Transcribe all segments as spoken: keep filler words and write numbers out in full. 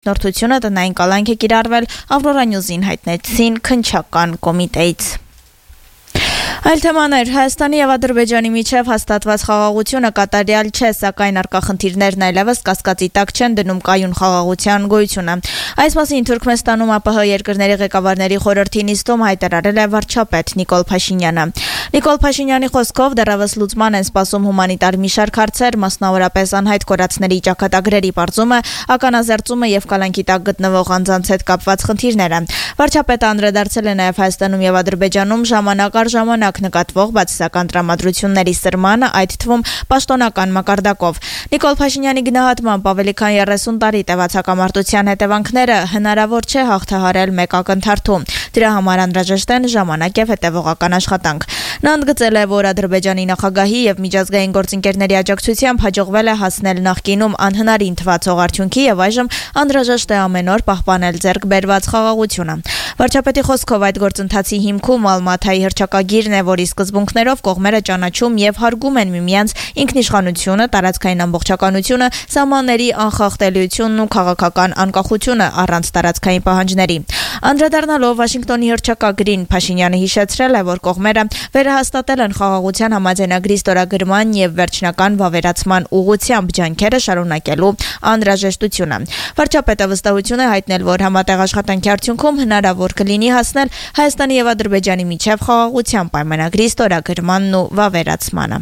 առաջնորդությունը տնային կալանք է կիրառվել, Ավրորա Նյուզին հայտնեցին քննչական կոմիտեից։ Այլ թեմաներ, Հայաստանի եւ Ադրբեջանի միջև հաստատված խաղաղությունը կատարյալ չէ, սակայն առկա խնդիրներն այլևս կասկածի տակ չեն դնում կայուն խաղաղության գոյությունը։ Այս մասին Թուրքմենստանում ԱՊՀ երկրների ղեկավարների խորհրդի նիստում հայտարարել է վարչապետ Նիկոլ Փաշինյանը։ Նիկոլ Փաշինյանի խոսքով դեռևս լուծման են սպասում հումանիտար մի շարք հարցեր, մասնավորապես անհայտ կորածների ճակատագրերի պարզումը, ականազերծումը եւ կալանքի տակ գտնվող անձանց հետ կապված խնդիրները։ Վարչապետը անդրադարձել է նաեւ Հայաստանում եւ Ադրբեջանում ժամանակ առ ժամանակ նկատվող բացասական տրամադրությունների սրմանը, այդ թվում պաշտոնական մակարդակով։ Նիկոլ Փաշինյանի գնահատմամբ ավելի քան երեսուն տարի տևած հակամարտության հետևանքները հնարավոր չէ հաղթահարել մեկ ակնթարթում։ Դրա համար անհրաժեշտ են ժամանակ եւ հետեւողական աշխատանք։ Նա ընդգծել է, որ Ադրբեջանի նախագահի եւ միջազգային գործընկերների աջակցությամբ հաջողվել է հասնել նախկինում անհնարին թվացող արդյունքի եւ այժմ անհրաժեշտ է ամեն օր պահպանել ձեռք բերված խաղաղությունը։ Վարչապետի խոսքով այդ գործընթացի հիմքում Ալմաթայի հռչակագիրն է, որի սկզբունքներով կողմերը ճանաչում եւ հարգում են միմյանց ինքնիշխանությունը, տարածքային ամբողջականությունը, սահմանների անխախտելիությունն ու քաղաքական անկախությունը առանց տարածքային պահանջների։ Անդրադառնալով Վաշինգտոնի հռչակագրին, Փաշինյանը հիշեցրել է, որ կողմերը վերահաստատել են խաղաղության համաձայնագրի ստորագրման եւ վերջնական վավերացման ուղղությամբ ջանքերը շարունակելու անհրաժեշտությունը։ Վարչապետը վստահություն է հայտնել, որ համատեղ աշխատանքի արդյունքում հնարավոր կլինի հասնել Հայաստանի եւ Ադրբեջանի միջև խաղաղության պայմանագրի ստորագրմանն ու վավերացմանը։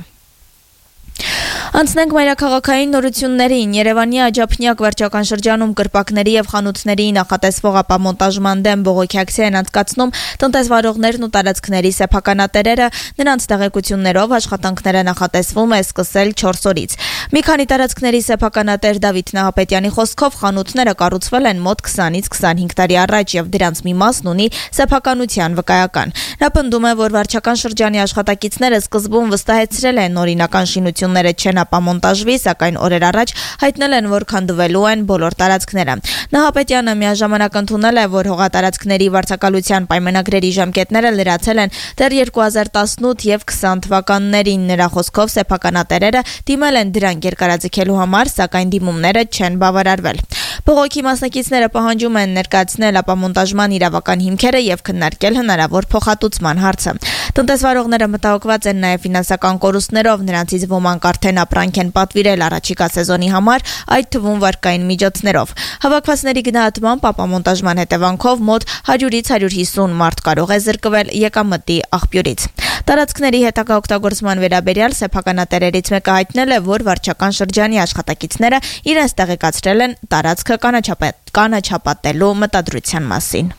Անցնենք մայրաքաղաքային նորություններին։ Երևանի Աջափնյակ վարչական շրջանում կրպակների եւ խանութների նախատեսվող ապամոնտաժման դեմ բողոքի ակցիա են անցկացնում տնտեսվարողներն ու տարածքների սեփականատերերը, նրանց տեղեկություններով աշխատանքները նախատեսվում է սկսել չորս օրից։ Մի քանի տարածքների սեփականատեր Դավիթ Նահապետյանի խոսքով խանութները կառուցվել են մոտ քսանից քսանհինգ տարի առաջ եւ դրանց մի մասն ունի սեփականության վկայական։ Նա պնդում է, որ վարչական շրջանի աշխատակիցները սկզբում վստահեցրել են օրինական շինությունները չեն ապամոնտաժվի, սակայն օրեր առաջ հայտնել են, որ քանդվելու են բոլոր տարածքները։ Նահապետյանը միաժամանակ ընդունել է, որ հողատարածքների վարձակալության պայմանագրերի ժամկետները լրացել են դեռ երկու հազար տասնութ եւ քսան թվականներին։ Նրա խոսքով սեփականատերերը դիմել են դրանք երկարաձգելու համար, սակայն դիմումները չեն բավարարվել։ Բողոքի մասնակիցները պահանջում են ներկայացնել ապամոնտաժման իրավական հիմքերը եւ քննարկել հնարավոր փոխհատուցման հարցը։ Տնտեսվարողները մտահոգված են նաեւ ֆինանսական կորուստներով, նրանցից ոմանք արդեն ապրանք են պատվիրել առաջիկա սեզոնի համար, այդ թվում վարկային միջոցներով։ Հավաքվածների գնահատմամբ ապամոնտաժման հետևանքով մոտ հարյուրից հարյուր հիսուն մարդ կարող է զրկվել եկամտի աղբյուրից։ Տարածքների հետագա օգտագործման վերաբերյալ սեփականատերերից մեկը հայտնել է, որ վարչական շրջանի աշխատակիցները իրենց տեղեկացրել են տարածքը կանաչապատելու մտադրության մասին։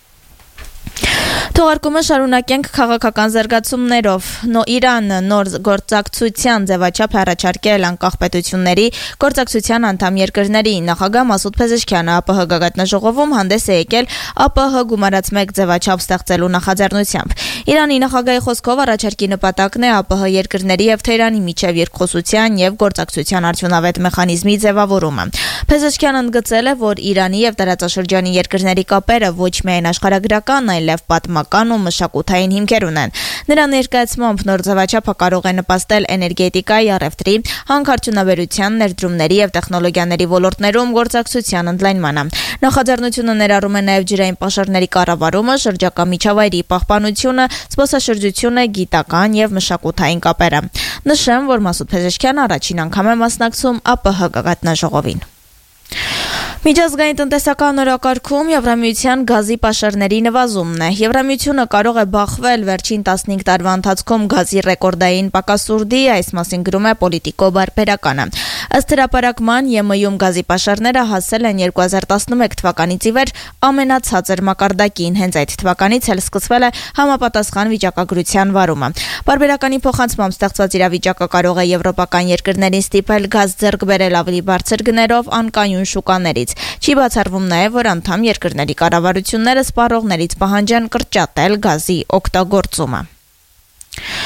Թողարկումը շարունակենք քաղաքական զարգացումներով։ Իրանը նոր գործակցության ձևաչափ է առաջարկել անկախ պետությունների գործակցության անդամ երկրների։ Նախագահ Մասուդ Փեզեշքյանը ԱՊՀ գագաթնաժողովում հանդես է եկել ԱՊՀ գումարած մեկ ձևաչափ ստեղծելու նախաձեռնությամբ։ Իրանի նախագահի խոսքով առաջարկի նպատակն է ԱՊՀ երկրների եւ Թեհրանի միջև երկխոսության եւ գործակցության արդյունավետ մեխանիզմի ձևավորումը։ Փեզեշքյանն ընդգծել է, որ Իրանի եւ տարածաշրջանի երկրների կապերը ոչ միայն աշխարհագրական, այլև պատմական ու մշակութային հիմքեր ունեն։ Նրա ներկայացմամբ նոր ձևաչափը կարող է նպաստել էներգետիկայի, առևտրի, հանքարդյունաբերության, ներդրումների եւ տեխնոլոգիաների ոլորտներում գործակցության ընդլայնմանը։ Նախաձեռնությունը ներառում է նաեւ ջրային պաշարների կառավարումը, շրջակա միջավայրի պահպանությունը, զբոսաշրջությունը, գիտական եւ մշակութային կապերը։ Նշեմ, որ Մասուդ Փեզեշքյանը առաջին անգամ է մասնակցում ԱՊՀ գագաթնաժողովին։ Միջազգային տնտեսական օրակարգում Եվրամիության գազի պաշարների նվազումն է։ Եվրամիությունը կարող է բախվել վերջին տասնհինգ տարվա ընթացքում գազի ռեկորդային պակասուրդի, այս մասին գրում է Պոլիտիկո բարբերականը։ Ըստ հրապարակման ԵՄ-ում գազի պաշարները հասել են երկու հազար տասնմեկ թվականից ի վեր ամենացածր մակարդակին, հենց այդ թվականից էլ սկսվել է համապատասխան վիճակագրության վարումը։ Բարբերականի փոխանցմամբ ստեղծված իրավիճակը կարող է եվրոպական երկրներին ստիպել գազ ձեռք բերել ավելի բարձր գներով անկայուն շուկաներից։ Չի բացառվում նաև, որ անդամ երկրների կառավարությունները սպառողներից պահանջեն կրճատել գազի օգտագործումը։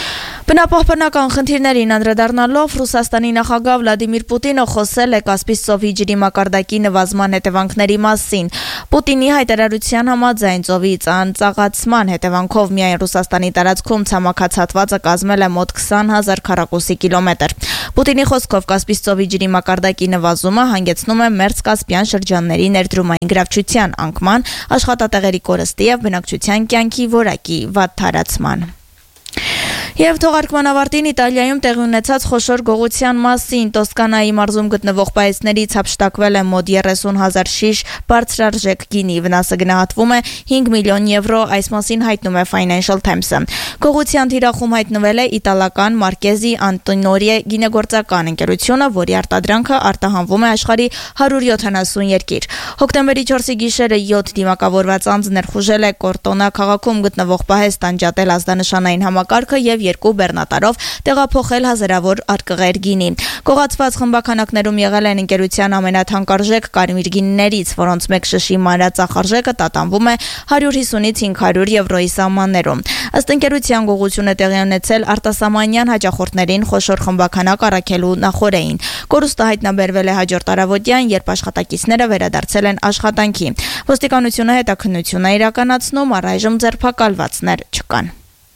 Բնապահպանական խնդիրներին անդրադառնալով Ռուսաստանի նախագահ Վլադիմիր Պուտինը խոսել է Կասպից ծովի ջրի մակարդակի նվազման հետևանքների մասին։ Պուտինի հայտարարության համաձայն ծովի ծանծաղացման հետևանքով միայն Ռուսաստանի տարածքում ցամաքած հատվածը կազմել է մոտ քսան հազար քառակուսի կիլոմետր։ Պուտինի խոսքով Կասպից ծովի ջրի մակարդակի նվազումը հանգեցնում է մերձկասպյան շրջանների ներդրումային գրավչության անկման, աշխատատեղերի կորստի եւ բնակչության կյանքի որակի վատ թարացման։ Եվ թողարկման ավարտին Իտալիայում տեղի ունեցած խոշոր գողության մասին Տոսկանայի մարզում գտնվող պահեստներից հափշտակվել է մոտ երեսուն հազար շիշ բարձրարժեք գինի, վնասը գնահատվում է հինգ միլիոն եվրո, այս մասին հայտնում է Financial Times-ը։ Գողության թիրախում հայտնվել է իտալական Մարկեզի Անտոնորիե գինեգործական ընկերությունը, որի արտադրանքը արտահանվում է աշխարհի հարյուր յոթանասուն երկիր։ Հոկտեմբերի չորսի գիշերը յոթ դիմակավորված անձ ներխուժել է Կորտոնա քաղաքում գտնվող պահեստ անջատել ազդանշանային համակարգը եւ երկու բեռնատարով տեղափոխել հազարավոր արկղեր գինի։ Գողացված խմբականակներում եղել են ընկերության ամենաթանկարժեք կարմիր գինիներից, որոնց մեկ շշի մանրածախարժեքը տատանվում է հարյուր հիսունից հինգ հարյուր եվրոյի սահմաններում։ Ըստ ընկերության գողությունը տեղի ունեցել արտասահմանյան հաճախորդներին խոշոր խմբականակ առաքելու նախօրեին։ Կորուստը հայտնաբերվել է հաջորդ առավոտյան, երբ աշխատակիցները վերադարձել են աշխատանքի։ Ոստիկանությունը հետաքննություն է իրականացնում, առայժմ ձերբակալվածներ չկան։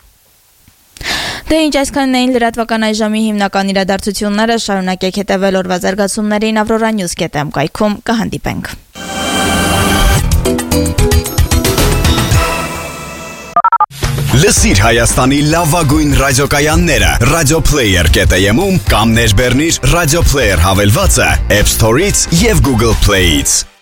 Դե ինչ այսքանն էին լրատվական այժմի հիմնական իրադարձությունները, շարունակեք հետևել օրվա զարգացումներին Aurora News dot am կայքում, կհանդիպենք։ Լսիր Հայաստանի լավագույն ռադիոկայանները Radioplayer dot am-ում կամ ներբեռնիր Radioplayer հավելվածը App Store-ից եւ Google Play-ից։